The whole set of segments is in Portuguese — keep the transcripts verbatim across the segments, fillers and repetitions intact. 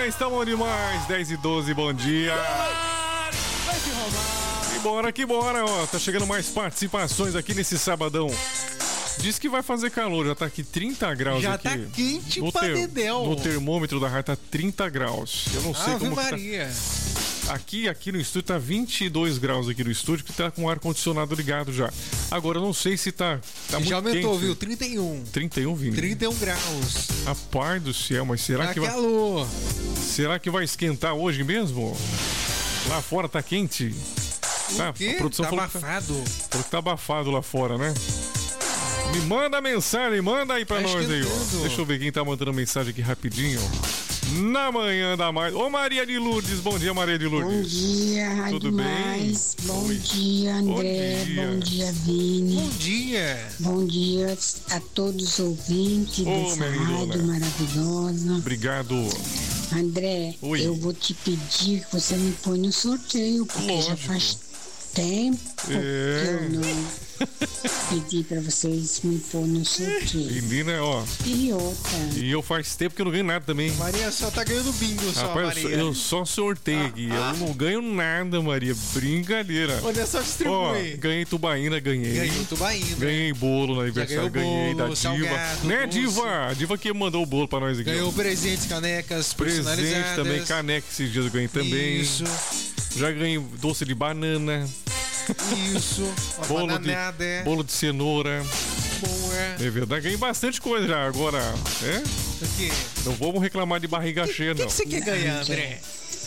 demais, tá bom demais. dez e doze, bom dia. Vai se roubar. Que bora, que bora, ó. Tá chegando mais participações aqui nesse sabadão. Diz que vai fazer calor, já tá aqui trinta graus já aqui. Já tá quente no pra ter, dedéu. No termômetro da rádio tá trinta graus. Eu não sei Ave como Maria. Tá. Aqui, aqui no estúdio tá vinte e dois graus aqui no estúdio, que tá com o ar-condicionado ligado já. Agora eu não sei se tá, tá muito já aumentou, quente. viu? trinta e um. trinta e um, Vini? trinta e um graus. Rapaz do céu, mas será tá que vai... calor. Será que vai esquentar hoje mesmo? Lá fora tá quente? O Tá, quê? a produção tá falou abafado. Que tá, falou que tá abafado lá fora, né? Me manda mensagem, manda aí pra tá nós aí, ó. Deixa eu ver quem tá mandando mensagem aqui rapidinho. Na manhã da mais. Ô Maria de Lourdes, bom dia, Maria de Lourdes. Bom dia, Rádio Tudo bem? Mais. Bom Oi. dia, André. Bom dia. Bom dia, Vini. Bom dia. Bom dia a todos os ouvintes Ô, dessa minha lindona. rádio maravilhosa. Obrigado. André, Oi. eu vou te pedir que você me põe no sorteio, porque Lógico. já faz tempo É. que eu não pedi pra vocês me pôr no sorteio. Menina, ó. E outra, E eu faz tempo que eu não ganho nada também. Maria só tá ganhando bingo, só, Rapaz, eu só- Maria. eu só sorteio aqui. Ah, ah. Eu não ganho nada, Maria. Brincadeira. Olha só, Ó, distribui. ganhei tubaína, ganhei. Ganhou tubaína. Ganhei bolo no aniversário, ganhou ganhei bolo, da Diva. salgado, Né, doce. Diva? A Diva que mandou o bolo pra nós aqui. Ganhou ó. presentes, canecas Presente personalizadas. também, caneca esses dias eu ganhei também. Isso, Já ganhei doce de banana, isso. Uma bolo bananada. de, bolo de cenoura. Boa. É verdade, ganhei bastante coisa já. Agora, é? O quê? Não vamos reclamar de barriga O cheia, que, não. que você quer ganhar, André?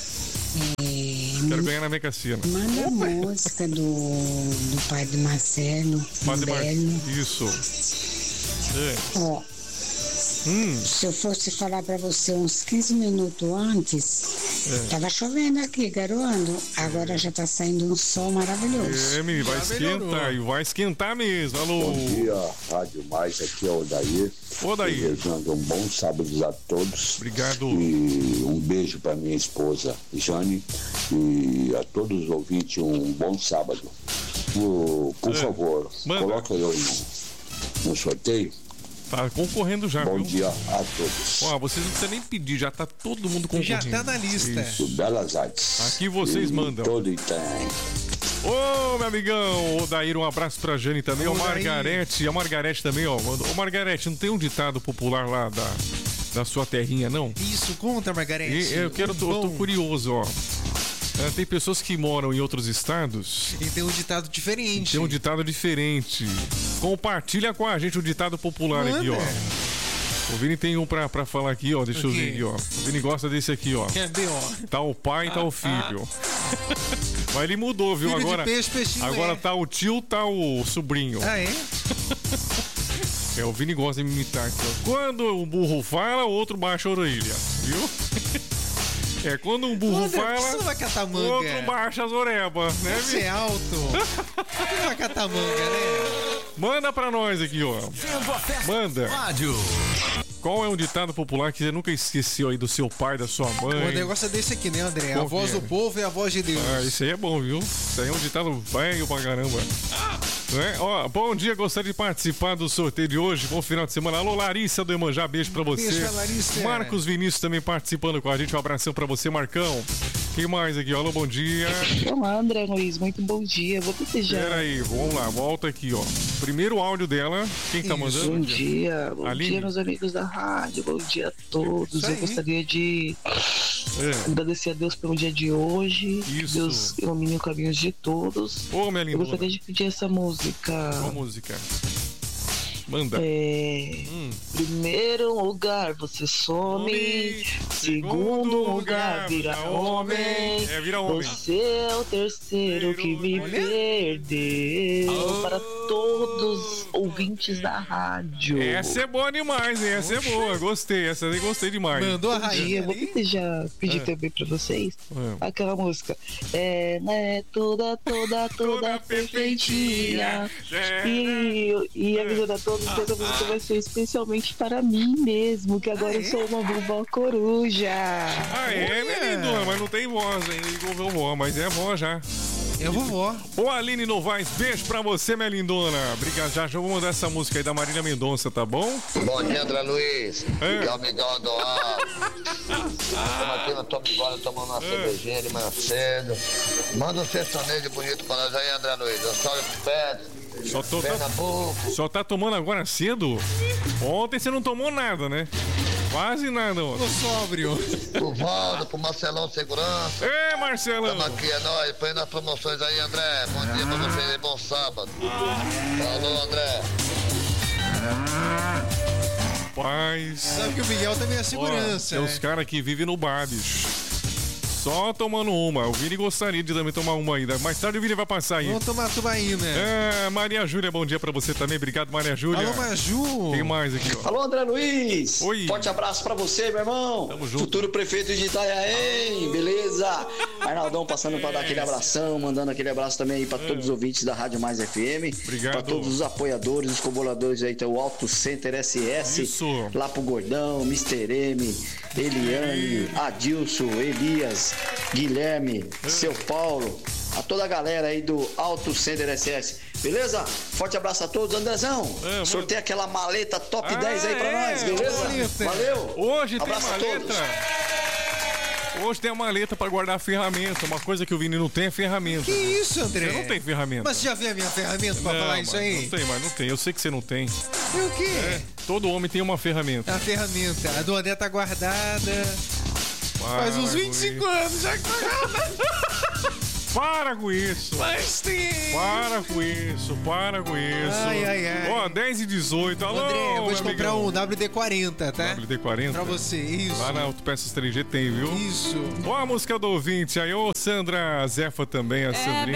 é, Quero ganhar na Mega Sena. manda a música do, do pai do Marcelo, Padre Mar... Belo. Isso. É. Ó, Hum, se eu fosse falar pra você uns quinze minutos antes, É. tava chovendo aqui, garoando. Agora já tá saindo um sol maravilhoso. é, menino, vai Já melhorou. esquentar. E vai esquentar mesmo. Alô. Bom dia, Rádio Mais, aqui é o Odair. Ô, Odair. Desejando um bom sábado a todos. Obrigado. E um beijo para minha esposa, Jane. E a todos os ouvintes, um bom sábado. Por, por É. favor, Manda. coloca eu no, no sorteio. Tá concorrendo já, Bom viu? dia a todos. Ó, vocês não precisam nem pedir, já tá todo mundo concorrendo. Já tá na lista. Isso. Do Belas Artes. Aqui vocês E mandam. Todo Item. Ô, meu amigão, ô Dair, um abraço pra Jane também. Ô, Ô, Dair. Margarete, a Margarete também, ó. Mandou. Ô, Margarete, não tem um ditado popular lá da, da sua terrinha, não? Isso, conta, Margarete. E, eu quero, tô, eu tô Bom. curioso, ó. É, tem pessoas que moram em outros estados E tem um ditado diferente. tem um ditado diferente. Compartilha com a gente o ditado popular Manda. aqui, ó. O Vini tem um pra, pra falar aqui, ó. Deixa O eu quê? ver aqui, ó. O Vini gosta desse aqui, ó. Que é B O. Tá o pai, tá o filho. Mas ele mudou, viu? Filho de Agora, peixe, peixinho agora é. tá o tio, tá o sobrinho. Ah, é? É, o Vini gosta de me imitar aqui, ó. Quando um burro fala, o outro baixa a orelha, viu? É, quando um burro André, por que você fala, não vai catar o manga? outro baixa as orebas, né, Você Vini? é alto. Por que não vai catar manga, né? Manda pra nós aqui, ó. Vendo a festa Manda. rádio. Qual é um ditado popular que você nunca esqueceu aí do seu pai, da sua O mãe? negócio é desse aqui, né, André? Qual A voz que é? do povo é a voz de Deus. Ah, isso aí é bom, viu? Isso aí é um ditado velho pra caramba. Né? Ó, bom dia, gostaria de participar do sorteio de hoje. Bom final de semana. Alô, Larissa do Emanjá, beijo pra você. Beijo pra Larissa. Marcos Vinícius também participando com a gente. Um abração pra você, Marcão. Quem mais aqui? Alô, bom dia. Olá, André Luiz, muito bom dia. Vou desejar. Pera aí, vamos lá, volta aqui, ó. Primeiro áudio dela. Quem tá Isso. mandando? Bom dia, bom Aline? dia, meus amigos da rádio, bom dia a todos. Isso Eu aí. gostaria de É. agradecer a Deus pelo dia de hoje. Isso. Deus ilumine os caminhos de todos. Ô, minha Eu linda. gostaria de pedir essa música. Qual música? Manda. É, Hum. primeiro lugar você some, segundo lugar vira homem. É, vira homem. Você é o terceiro que me Olha. perdeu. Para todos os ouvintes da rádio. Essa é boa demais, hein? Essa é boa. Gostei. Essa aí gostei demais. Mandou a Bom dia, rainha vou ali. desejar pedir É. também pra vocês É. aquela música. É, né, toda, toda, toda perfeitinha. E, e avisando a todos que essa música vai ser especialmente para mim mesmo, que agora Ah, eu é? sou uma vovó coruja. Ah, é, Olha. né, lindona? Mas não tem voz ainda igual vovó, mas é voz já. É a vovó. Ô, Aline Novaes, beijo pra você, minha lindona. Obrigado, já já vou mandar essa música aí da Marília Mendonça, tá bom? Bom dia, André Luiz. É. Miguel, Miguel do Alto. Estamos aqui na Tom Bigode tomando uma é. cervejinha de manhã cedo. Manda um sertanejo bonito pra nós aí, André Luiz. Osório Pet. Só, tô, tá, só tá tomando agora cedo? Ontem você não tomou nada, né? Quase nada, ó. Tô sóbrio. Pro Valdo, pro Marcelão Segurança. Ê, Marcelão. Tamo aqui, é nóis. Põe nas promoções aí, André. Bom dia pra vocês aí, bom sábado. Falou, André. Paz. Sabe que o Miguel também é segurança. Ó, tem né? os caras que vivem no bar, bicho. Só tomando uma. O Vini gostaria de também tomar uma ainda. Mais tarde o Vini vai passar aí. Vamos tomar tubaína. É, Maria Júlia, bom dia pra você também. Obrigado, Maria Júlia. Alô, Maju. Tem mais aqui, ó. Alô, André Luiz. Oi. Forte abraço pra você, meu irmão. Tamo junto. Futuro prefeito de Itanhaém, beleza? Arnaldão passando pra dar aquele abração, mandando aquele abraço também aí pra todos os ouvintes da Rádio Mais F M. Obrigado. Pra todos os apoiadores, os colaboradores aí, tem o Auto Center S S. Isso. Lá pro Gordão, mister M, Eliane, Adilson, Elias, Guilherme, Seu Paulo, a toda a galera aí do Auto Center S S. Beleza? Forte abraço a todos, Andrezão. É, sorteia aquela maleta top ah, dez aí pra é, nós, beleza? Maleta. Valeu. Hoje abraço tem maleta. Hoje tem a maleta pra guardar a ferramenta. Uma coisa que o Vini não tem é ferramenta. Que isso, André? Você não tem ferramenta. Mas você já viu a minha ferramenta pra não, falar isso aí? Não tem, mas não tem. Eu sei que você não tem. E o quê? É, todo homem tem uma ferramenta. A ferramenta. A do André tá guardada. Para Faz uns vinte e cinco anos já que tá guardada. Para com isso. Mas tem. Para com isso, para com isso. Ai, ai, ai. Ó, dez e dezoito. Alô, André, eu vou te comprar amigão. um W D quarenta, tá? W D quarenta? Pra você, isso. Lá na Autopeças três G tem, viu? Isso. Ó a música do ouvinte aí. Ô, Sandra Zefa também, a Sandrinha.